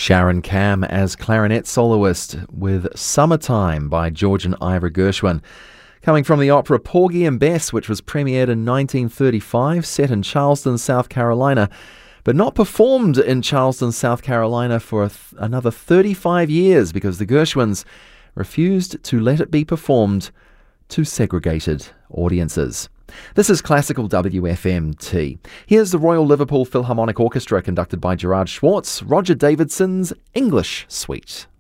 Sharon Cam as clarinet soloist with Summertime by George and Ira Gershwin. Coming from the opera Porgy and Bess, which was premiered in 1935, set in Charleston, South Carolina, but not performed in Charleston, South Carolina for another 35 years because the Gershwins refused to let it be performed to segregated audiences. This is Classical WFMT. Here's the Royal Liverpool Philharmonic Orchestra conducted by Gerard Schwartz, Roger Davidson's English Suite.